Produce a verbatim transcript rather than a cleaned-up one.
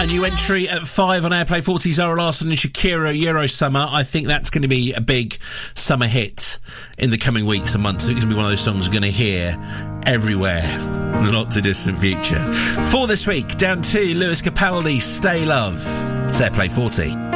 A new entry at five on Airplay forty, Zara Larsson and Shakira, Euro Summer. I think that's going to be a big summer hit in the coming weeks and months. It's going to be one of those songs we're going to hear everywhere in the not too distant future. For this week, down to Lewis Capaldi, Stay Love. It's Airplay forty.